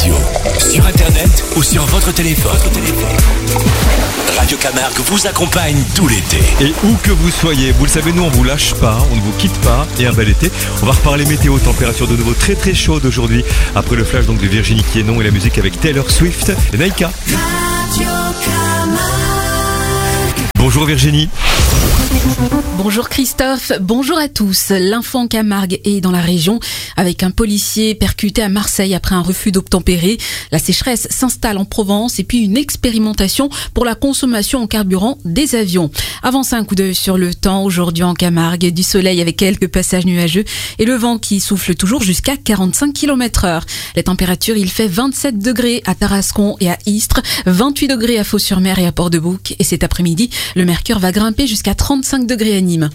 radio, sur internet ou sur votre téléphone. Radio Camargue vous accompagne tout l'été. Et où que vous soyez, vous le savez, nous on vous lâche pas, on ne vous quitte pas. Et un bel été. On va reparler météo, température de nouveau très très chaude aujourd'hui. Après le flash donc de Virginie Quienon et la musique avec Taylor Swift et Naïka. Radio Camargue. Bonjour Virginie. Bonjour Christophe, bonjour à tous. L'info en Camargue est dans la région avec un policier percuté à Marseille après un refus d'obtempérer. La sécheresse s'installe en Provence et puis une expérimentation pour la consommation en carburant des avions. Avant ça, un coup d'œil sur le temps aujourd'hui en Camargue. Du soleil avec quelques passages nuageux et le vent qui souffle toujours jusqu'à 45 km/h. Les températures, il fait 27 degrés à Tarascon et à Istres, 28 degrés à Fos-sur-Mer et à Port-de-Bouc. Et cet après-midi, le mercure va grimper jusqu'à 35 degrés à Nîmes.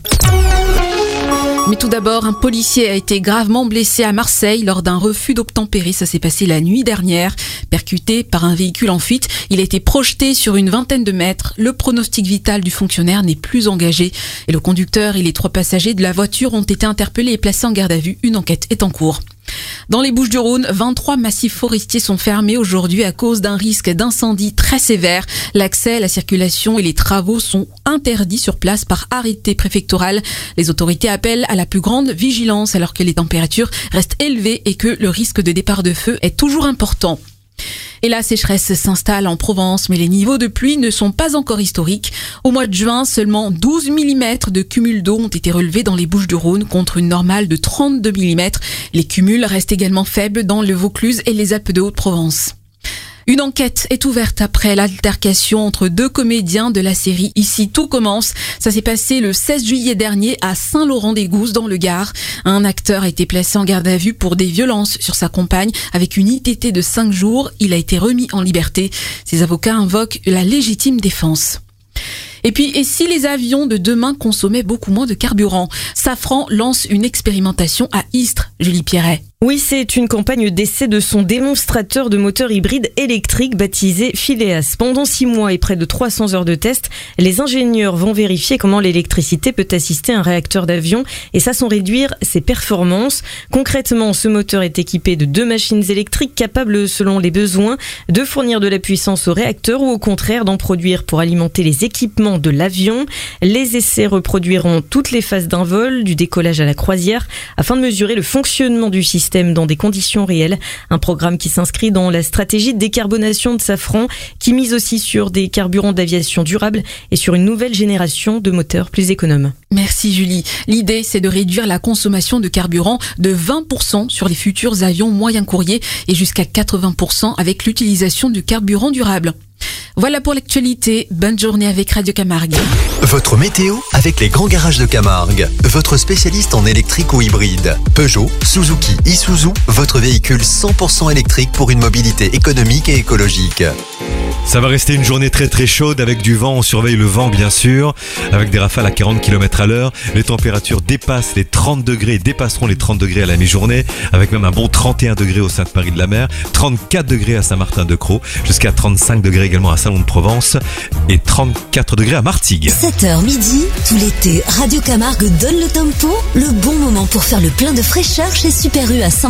Mais tout d'abord, un policier a été gravement blessé à Marseille lors d'un refus d'obtempérer. Ça s'est passé la nuit dernière. Percuté par un véhicule en fuite, il a été projeté sur une vingtaine de mètres. Le pronostic vital du fonctionnaire n'est plus engagé. Et le conducteur et les 3 passagers de la voiture ont été interpellés et placés en garde à vue. Une enquête est en cours. Dans les Bouches-du-Rhône, 23 massifs forestiers sont fermés aujourd'hui à cause d'un risque d'incendie très sévère. L'accès, la circulation et les travaux sont interdits sur place par arrêté préfectoral. Les autorités appellent à la plus grande vigilance alors que les températures restent élevées et que le risque de départ de feu est toujours important. Et la sécheresse s'installe en Provence, mais les niveaux de pluie ne sont pas encore historiques. Au mois de juin, seulement 12 mm de cumul d'eau ont été relevés dans les Bouches-du-Rhône contre une normale de 32 mm. Les cumuls restent également faibles dans le Vaucluse et les Alpes de Haute-Provence. Une enquête est ouverte après l'altercation entre 2 comédiens de la série Ici tout commence. Ça s'est passé le 16 juillet dernier à Saint-Laurent-des-Gousses dans le Gard. Un acteur a été placé en garde à vue pour des violences sur sa compagne avec une ITT de 5 jours. Il a été remis en liberté. Ses avocats invoquent la légitime défense. Et puis, et si les avions de demain consommaient beaucoup moins de carburant? Safran lance une expérimentation à Istres, Julie Pierret. Oui, c'est une campagne d'essai de son démonstrateur de moteur hybride électrique baptisé Phileas. Pendant 6 mois et près de 300 heures de test, les ingénieurs vont vérifier comment l'électricité peut assister un réacteur d'avion et ça sans réduire ses performances. Concrètement, ce moteur est équipé de 2 machines électriques capables, selon les besoins, de fournir de la puissance au réacteur ou au contraire d'en produire pour alimenter les équipements de l'avion. Les essais reproduiront toutes les phases d'un vol, du décollage à la croisière, afin de mesurer le fonctionnement du système dans des conditions réelles. Un programme qui s'inscrit dans la stratégie de décarbonation de Safran, qui mise aussi sur des carburants d'aviation durables et sur une nouvelle génération de moteurs plus économes. Merci Julie. L'idée, c'est de réduire la consommation de carburant de 20% sur les futurs avions moyens courriers et jusqu'à 80% avec l'utilisation du carburant durable. Voilà pour l'actualité. Bonne journée avec Radio Camargue. Votre météo avec les grands garages de Camargue. Votre spécialiste en électrique ou hybride. Peugeot, Suzuki, Isuzu, votre véhicule 100% électrique pour une mobilité économique et écologique. Ça va rester une journée très très chaude avec du vent, on surveille le vent bien sûr, avec des rafales à 40 km/h. Les températures dépassent les 30 degrés, dépasseront les 30 degrés à la mi-journée, avec même un bon 31 degrés au Sainte-Marie-de-la-Mer, 34 degrés à Saint-Martin-de-Crau, jusqu'à 35 degrés également à Salon-de-Provence et 34 degrés à Martigues. 7h midi, tout l'été, Radio Camargue donne le tempo, le bon moment pour faire le plein de fraîcheur chez Super U à Saint-Martin.